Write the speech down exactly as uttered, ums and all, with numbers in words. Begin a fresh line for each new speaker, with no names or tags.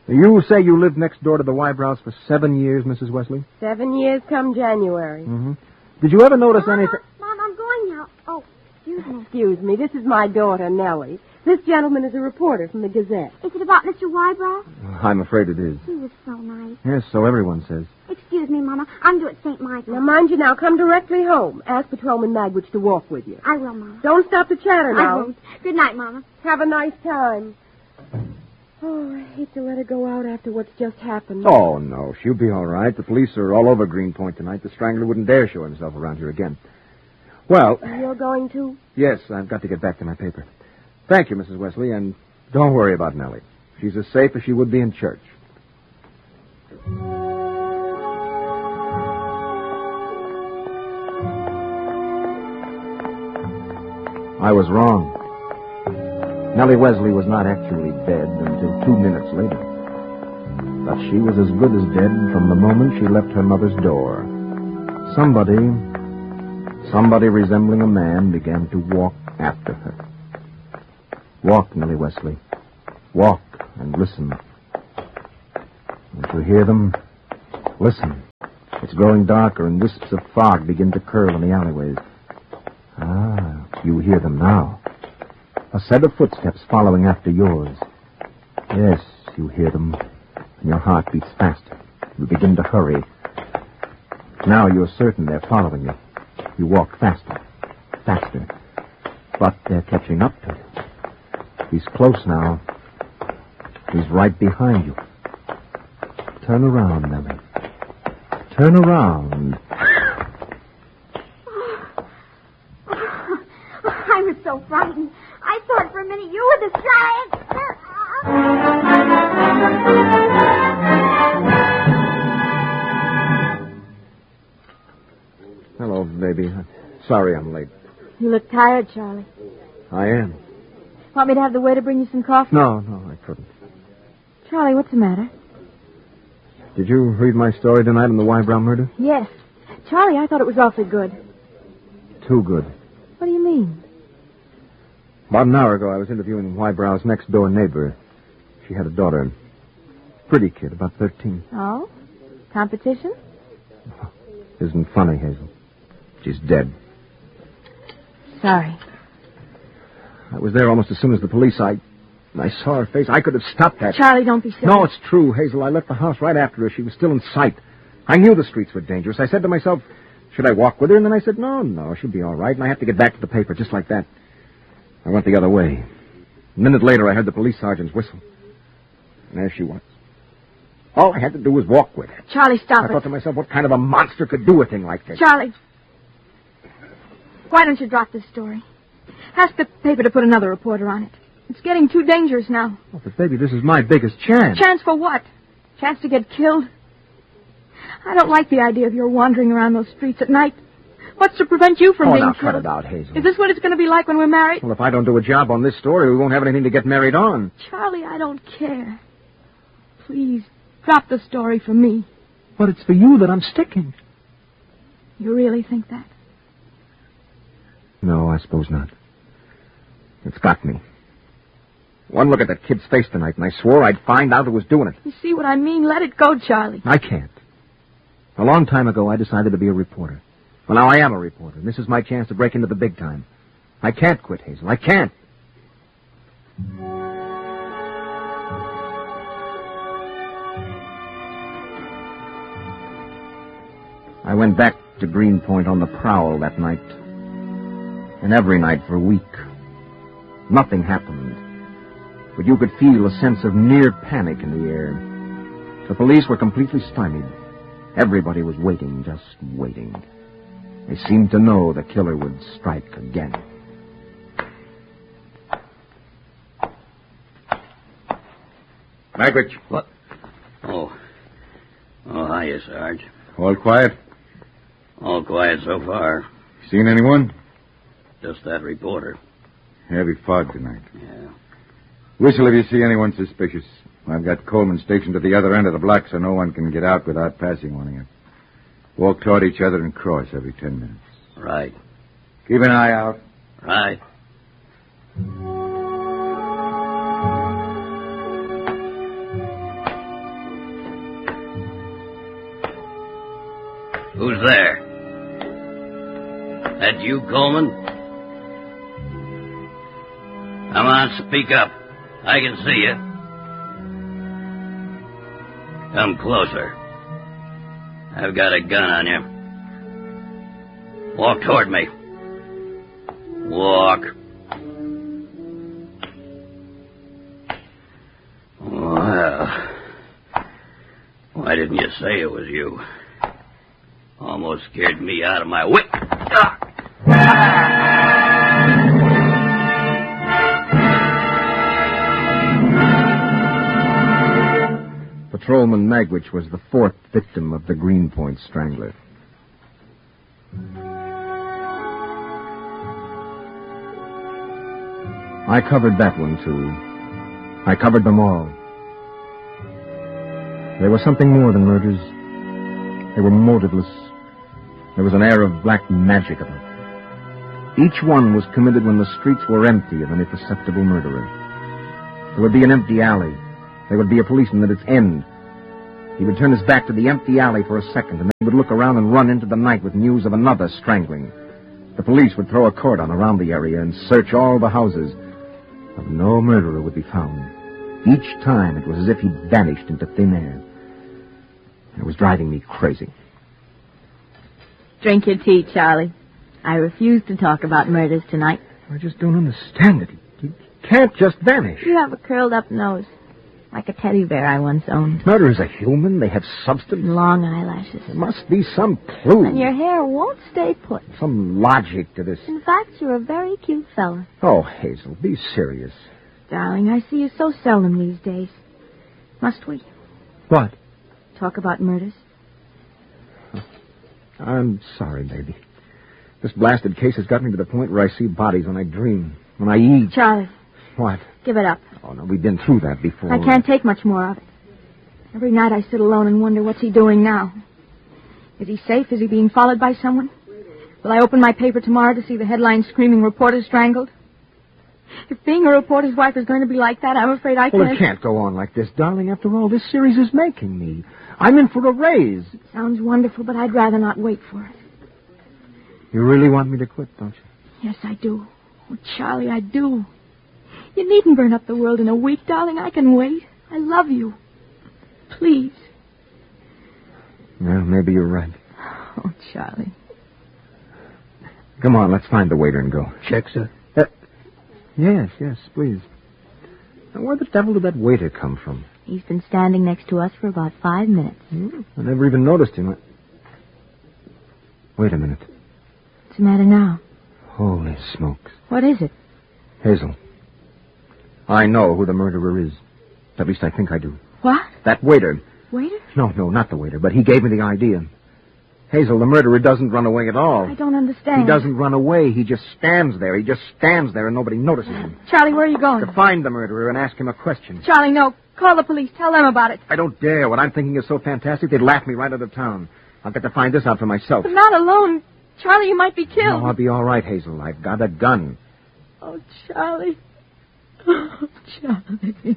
You say you lived next door to the Wybrows for seven years, Missus Wesley?
Seven years come January.
Mm-hmm. Did you ever notice
Mama,
anything...
Mom, I'm going now. Oh, excuse me.
Excuse me, this is my daughter, Nellie. This gentleman is a reporter from the Gazette.
Is it about Mister Wybrow?
I'm afraid it is.
He was so nice.
Yes, so everyone says.
Excuse me, Mama. I'm due at Saint Michael.
Now, mind you now, come directly home. Ask Patrolman Magwitch to walk with you.
I will, Mama.
Don't stop to chatter now.
I won't. Good night, Mama.
Have a nice time. Oh, I hate to let her go out after what's just happened.
Oh, no, she'll be all right. The police are all over Greenpoint tonight. The Strangler wouldn't dare show himself around here again. Well...
You're going to?
Yes, I've got to get back to my paper. Thank you, Missus Wesley, and don't worry about Nellie. She's as safe as she would be in church. I was wrong. Nellie Wesley was not actually dead until two minutes later. But she was as good as dead from the moment she left her mother's door. Somebody, somebody resembling a man began to walk after her. Walk, Nellie Wesley. Walk and listen. Don't you hear them? Listen. It's growing darker and wisps of fog begin to curl in the alleyways. Ah, you hear them now. A set of footsteps following after yours. Yes, you hear them, and your heart beats faster. You begin to hurry. Now you're certain they're following you. You walk faster, faster. But they're catching up to you. He's close now. He's right behind you. Turn around, Nellie. Turn around.
I was so frightened. I thought for a minute you were the giant.
Hello, baby. Sorry I'm late.
You look tired, Charlie.
I am.
Want me to have the waiter bring you some coffee?
No, no, I couldn't.
Charlie, what's the matter?
Did you read my story tonight on the Wybrow murder?
Yes. Charlie, I thought it was awfully good.
Too good.
What do you mean?
About an hour ago, I was interviewing Wybrow's next-door neighbor. She had a daughter. Pretty kid, about thirteen.
Oh? Competition?
Isn't funny, Hazel. She's dead.
Sorry.
I was there almost as soon as the police. I I saw her face. I could have stopped that.
Charlie, don't be silly.
No, it's true, Hazel. I left the house right after her. She was still in sight. I knew the streets were dangerous. I said to myself, should I walk with her? And then I said, no, no, she'll be all right. And I have to get back to the paper, just like that. I went the other way. A minute later, I heard the police sergeant's whistle. And there she was. All I had to do was walk with her.
Charlie, stop
I
it.
thought to myself, what kind of a monster could do a thing like this?
Charlie, why don't you drop this story? Ask the paper to put another reporter on it. It's getting too dangerous now.
Oh, but, baby, this is my biggest chance.
Chance for what? Chance to get killed? I don't like the idea of your wandering around those streets at night. What's to prevent you from
oh,
being
now,
killed?
cut it out, Hazel.
Is this what it's going to be like when we're married?
Well, if I don't do a job on this story, we won't have anything to get married on.
Charlie, I don't care. Please, drop the story for me.
But it's for you that I'm sticking.
You really think that?
No, I suppose not. It's got me. One look at that kid's face tonight, and I swore I'd find out who was doing it.
You see what I mean? Let it go, Charlie.
I can't. A long time ago, I decided to be a reporter. Well, now I am a reporter, and this is my chance to break into the big time. I can't quit, Hazel. I can't. I went back to Greenpoint on the prowl that night. And every night for a week. Nothing happened. But you could feel a sense of near panic in the air. The police were completely stymied. Everybody was waiting, just waiting. They seemed to know the killer would strike again. Magwitch.
What? Oh. Oh, hiya, Sarge.
All quiet?
All quiet so far.
Seen anyone?
Just that reporter.
Heavy fog tonight.
Yeah.
Whistle if you see anyone suspicious. I've got Coleman stationed at the other end of the block so no one can get out without passing one of you. Walk toward each other and cross every ten minutes.
Right.
Keep an eye out.
Right. Who's there? That you, Coleman? Come on, speak up. I can see you. Come closer. I've got a gun on you. Walk toward me. Walk. Well, why didn't you say it was you? Almost scared me out of my wit. Ah!
Patrolman Magwitch was the fourth victim of the Greenpoint Strangler. I covered that one, too. I covered them all. They were something more than murders. They were motiveless. There was an air of black magic about them. Each one was committed when the streets were empty of any perceptible murderer. There would be an empty alley. There would be a policeman at its end. He would turn his back to the empty alley for a second, and then he would look around and run into the night with news of another strangling. The police would throw a cordon around the area and search all the houses, but no murderer would be found. Each time it was as if he'd vanished into thin air. It was driving me crazy.
Drink your tea, Charlie. I refuse to talk about murders tonight.
I just don't understand it. He can't just vanish.
You have a curled-up nose, like a teddy bear I once owned.
Murderers are human. They have substance.
Long eyelashes.
There must be some clue.
And your hair won't stay put.
Some logic to this.
In fact, you're a very cute fella.
Oh, Hazel, be serious.
Darling, I see you so seldom these days. Must we
What?
talk about murders?
I'm sorry, baby. This blasted case has got me to the point where I see bodies when I dream, when I eat.
Charlie,
What?
give it up.
Oh, no, we've been through that before.
I can't take much more of it. Every night I sit alone and wonder what's he doing now. Is he safe? Is he being followed by someone? Will I open my paper tomorrow to see the headline screaming, "Reporter Strangled"? If being a reporter's wife is going to be like that, I'm afraid I
Well,
can't...
it can't go on like this, darling. After all, this series is making me. I'm in for a raise.
Sounds wonderful, but I'd rather not wait for it.
You really want me to quit, don't you?
Yes, I do. Oh, Charlie, I do. You needn't burn up the world in a week, darling. I can wait. I love you. Please.
Well, maybe you're right.
Oh, Charlie.
Come on, let's find the waiter and go.
Check, sir?
Uh, yes, yes, please. Now, where the devil did that waiter come from?
He's been standing next to us for about five minutes.
Hmm, I never even noticed him. I... Wait a minute.
What's the matter now?
Holy smokes.
What is it?
Hazel. I know who the murderer is. At least I think I do.
What?
That waiter.
Waiter?
No, no, not the waiter, but he gave me the idea. Hazel, the murderer doesn't run away at all.
I don't understand.
He doesn't run away. He just stands there. He just stands there and nobody notices him.
Charlie, where are you going?
To find the murderer and ask him a question.
Charlie, no. Call the police. Tell them about it.
I don't dare. What I'm thinking is so fantastic, they'd laugh me right out of town. I've got to find this out for myself.
But not alone. Charlie, you might be killed.
No, I'll be all right, Hazel. I've got a gun.
Oh, Charlie. Oh, Charlie.